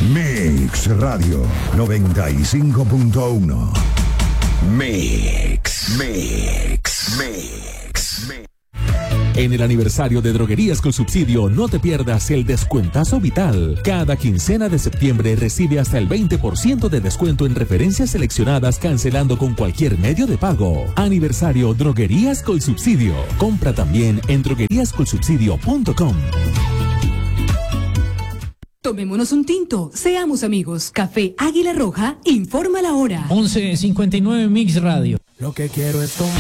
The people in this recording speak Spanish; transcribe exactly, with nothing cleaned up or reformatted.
Mix Radio noventa y cinco punto uno. Mix, Mix, Mix, Mix. En el aniversario de Droguerías con Subsidio, no te pierdas el descuentazo vital. Cada quincena de septiembre recibe hasta el veinte por ciento de descuento en referencias seleccionadas cancelando con cualquier medio de pago. Aniversario Droguerías con Subsidio. Compra también en droguerías con subsidio punto com. Tomémonos un tinto, seamos amigos. Café Águila Roja informa la hora. once cincuenta y nueve Mix Radio. Lo que quiero es tomar.